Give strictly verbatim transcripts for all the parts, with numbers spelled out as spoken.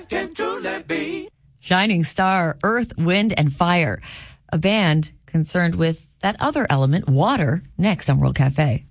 life can truly be. Shining Star, Earth, Wind, and Fire. A band concerned with that other element, water, next on World Cafe.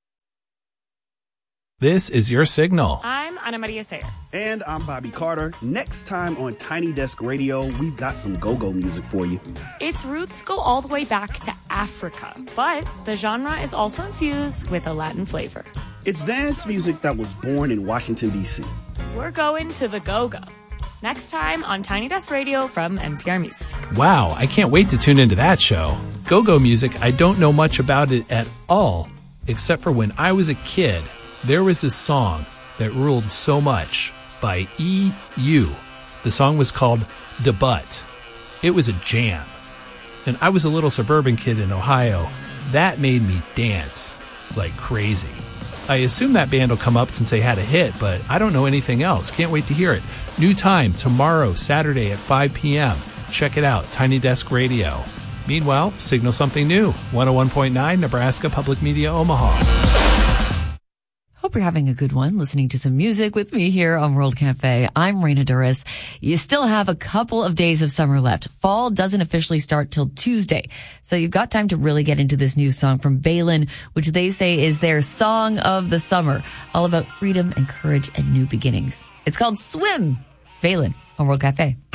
This is your signal. I'm Ana Maria Sayer. And I'm Bobby Carter. Next time on Tiny Desk Radio, we've got some go-go music for you. Its roots go all the way back to Africa, but the genre is also infused with a Latin flavor. It's dance music that was born in Washington, D C. We're going to the go-go. Next time on Tiny Desk Radio from N P R Music. Wow, I can't wait to tune into that show. Go-go music, I don't know much about it at all, except for when I was a kid, there was this song that ruled so much by E U. The song was called "Da Butt." It was a jam. And I was a little suburban kid in Ohio. That made me dance like crazy. I assume that band will come up since they had a hit, but I don't know anything else. Can't wait to hear it. New time tomorrow, Saturday at five p.m. Check it out, Tiny Desk Radio. Meanwhile, signal something new. one oh one point nine Nebraska Public Media, Omaha. Hope you're having a good one listening to some music with me here on World Cafe. I'm Raina Duras. You still have a couple of days of summer left. Fall doesn't officially start till Tuesday. So you've got time to really get into this new song from Baylin, which they say is their song of the summer. All about freedom and courage and new beginnings. It's called Swim. Baylin on World Cafe.